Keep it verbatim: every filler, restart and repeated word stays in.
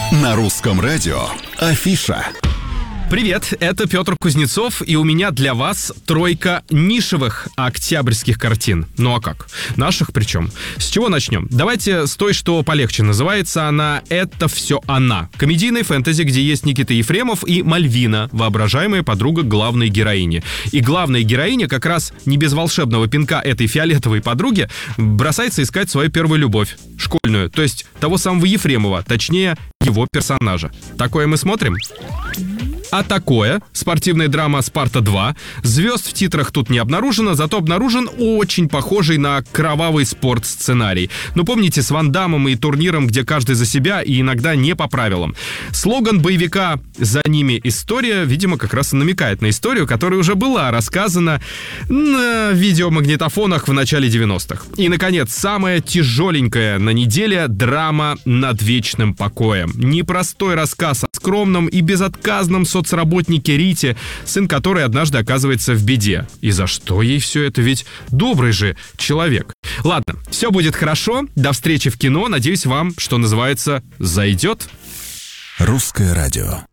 На русском радио Афиша. Привет, это Петр Кузнецов, и у меня для вас тройка нишевых октябрьских картин. Ну а как? Наших причем. С чего начнем? Давайте с той, что полегче. Называется она «Это все она». Комедийный фэнтези, где есть Никита Ефремов и Мальвина, воображаемая подруга главной героини. И главная героиня как раз не без волшебного пинка этой фиолетовой подруги бросается искать свою первую любовь. Школьную, то есть того самого Ефремова, точнее, его персонажа. Такое мы смотрим? А такое, спортивная драма «Спарта два». Звезд в титрах тут не обнаружено, зато обнаружен очень похожий на кровавый спорт сценарий. Ну, помните, с Ван Даммом и турниром, где каждый за себя и иногда не по правилам. Слоган боевика «За ними история», видимо, как раз и намекает на историю, которая уже была рассказана на видеомагнитофонах в начале девяностых. И, наконец, самая тяжеленькая на неделе драма «Над вечным покоем». Непростой рассказ о скромном и безотказном соцработнике Рите, сын которой однажды оказывается в беде. И за что ей все это? Ведь добрый же человек. Ладно, все будет хорошо. До встречи в кино. Надеюсь, вам, что называется, зайдет. Русское радио.